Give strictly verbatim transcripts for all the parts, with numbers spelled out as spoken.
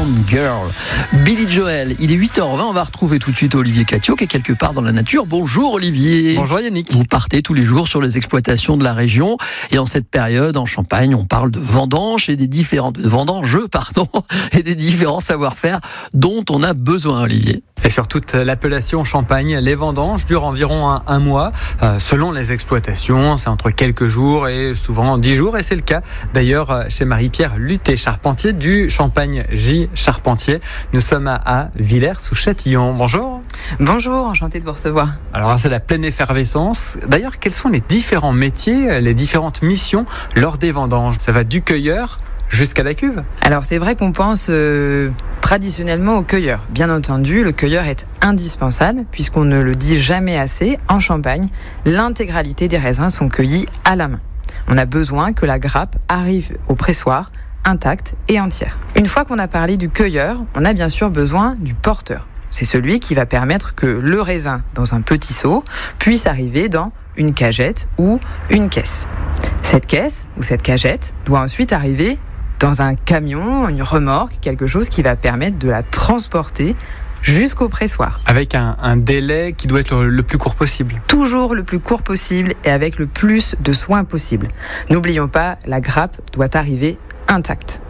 Town Girl. Billy Joel, il est huit heures vingt, on va retrouver tout de suite Olivier Catio qui est quelque part dans la nature. Bonjour Olivier. Bonjour Yannick. Vous partez tous les jours sur les exploitations de la région et en cette période en Champagne, on parle de vendanges et des différents de vendanges, pardon, et des différents savoir-faire dont on a besoin, Olivier. Et sur toute l'appellation Champagne, les vendanges durent environ un, un mois. Euh, selon les exploitations, c'est entre quelques jours et souvent dix jours. Et c'est le cas d'ailleurs chez Marie-Pierre Luté, charpentier du Champagne J Charpentier. Nous sommes à, à Villers-sous-Châtillon. Bonjour. Bonjour, enchanté de vous recevoir. Alors c'est la pleine effervescence. D'ailleurs, quels sont les différents métiers, les différentes missions lors des vendanges? Ça va du cueilleur jusqu'à la cuve? Alors c'est vrai qu'on pense euh, traditionnellement au cueilleur. Bien entendu, le cueilleur est indispensable puisqu'on ne le dit jamais assez. En Champagne, l'intégralité des raisins sont cueillis à la main. On a besoin que la grappe arrive au pressoir intacte et entière. Une fois qu'on a parlé du cueilleur, on a bien sûr besoin du porteur. C'est celui qui va permettre que le raisin, dans un petit seau, puisse arriver dans une cagette ou une caisse. Cette caisse ou cette cagette doit ensuite arriver dans un camion, une remorque, quelque chose qui va permettre de la transporter jusqu'au pressoir. Avec un, un délai qui doit être le, le plus court possible. Toujours le plus court possible et avec le plus de soin possible. N'oublions pas, la grappe doit arriver intacte.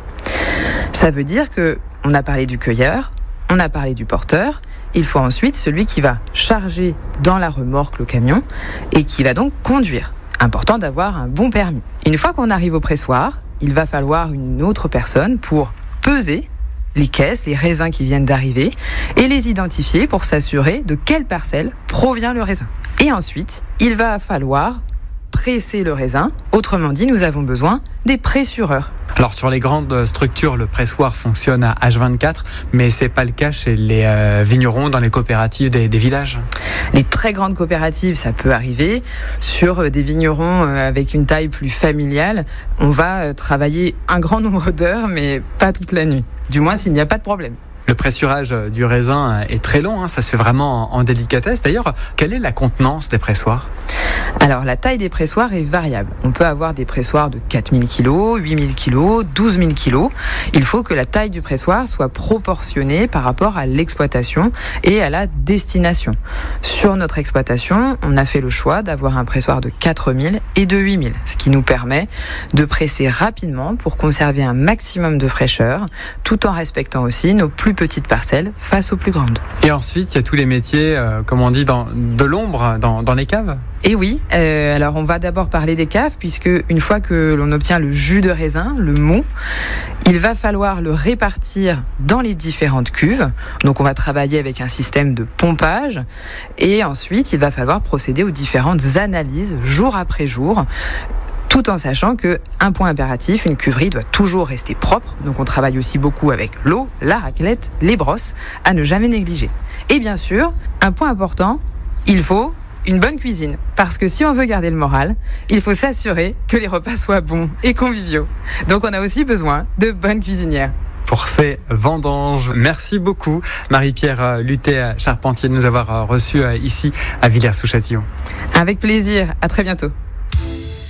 Ça veut dire que on a parlé du cueilleur, on a parlé du porteur, il faut ensuite celui qui va charger dans la remorque le camion et qui va donc conduire. Important d'avoir un bon permis. Une fois qu'on arrive au pressoir, il va falloir une autre personne pour peser les caisses, les raisins qui viennent d'arriver et les identifier pour s'assurer de quelle parcelle provient le raisin. Et ensuite, il va falloir presser le raisin. Autrement dit, nous avons besoin des pressureurs. Alors sur les grandes structures, le pressoir fonctionne à H vingt-quatre, mais c'est pas le cas chez les euh, vignerons dans les coopératives des, des villages. Les très grandes coopératives, ça peut arriver. Sur des vignerons euh, avec une taille plus familiale, on va euh, travailler un grand nombre d'heures, mais pas toute la nuit. Du moins s'il n'y a pas de problème. Le pressurage du raisin est très long, hein, ça se fait vraiment en délicatesse. D'ailleurs, quelle est la contenance des pressoirs ? Alors, la taille des pressoirs est variable. On peut avoir des pressoirs de quatre mille kilos, huit mille kilos, douze mille kilos. Il faut que la taille du pressoir soit proportionnée par rapport à l'exploitation et à la destination. Sur notre exploitation, on a fait le choix d'avoir un pressoir de quatre mille et de huit mille, ce qui nous permet de presser rapidement pour conserver un maximum de fraîcheur, tout en respectant aussi nos plus petites parcelles face aux plus grandes. Et ensuite, il y a tous les métiers, euh, comme on dit, dans, de l'ombre, dans, dans les caves. Et oui, euh, alors on va d'abord parler des caves, puisque une fois que l'on obtient le jus de raisin, le mou, il va falloir le répartir dans les différentes cuves. Donc on va travailler avec un système de pompage, et ensuite il va falloir procéder aux différentes analyses jour après jour, tout en sachant qu'un point impératif, une cuverie doit toujours rester propre. Donc on travaille aussi beaucoup avec l'eau, la raclette, les brosses, à ne jamais négliger. Et bien sûr, un point important, il faut une bonne cuisine. Parce que si on veut garder le moral, il faut s'assurer que les repas soient bons et conviviaux. Donc on a aussi besoin de bonnes cuisinières. Pour ces vendanges. Merci beaucoup Marie-Pierre Luté, charpentier, de nous avoir reçus ici à Villers-sous-Châtillon. Avec plaisir, à très bientôt.